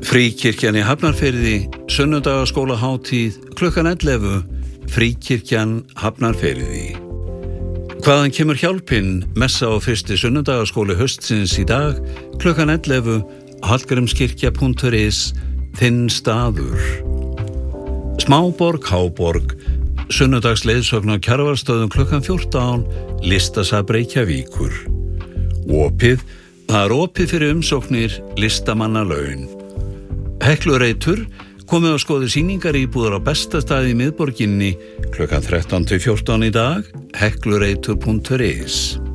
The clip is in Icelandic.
Fríkirkjan í Hafnarfirði, sunnudagaskólahátíð klukkan 11, Fríkirkjan Hafnarfirði. Hvaðan kemur hjálpin? Messa á fyrsti sunnudagaskóli haustsins í dag, klukkan 11, hallgrímskirkja.is, þinn staður. Smáborg, Háborg, sunnudagsleiðsögn á Kjarvalsstöðum klukkan 14, listasafn Reykjavíkur. Opið, það er opið fyrir umsóknir listamannalaun. Heklureitur, komið að skoða sýningar íbúðar á besta staði í miðborginni klukkan 13 til 14 í dag, heklureitur.is.